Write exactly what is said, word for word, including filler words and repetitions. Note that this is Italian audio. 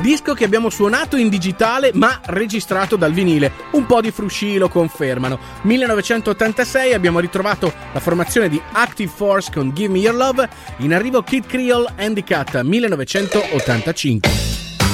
disco che abbiamo suonato in digitale ma registrato dal vinile. Un po' di frusci lo confermano. millenovecentottantasei abbiamo ritrovato la formazione di Active Force con Give Me Your Love. In arrivo Kid Creole, Andy Catt, millenovecentottantacinque.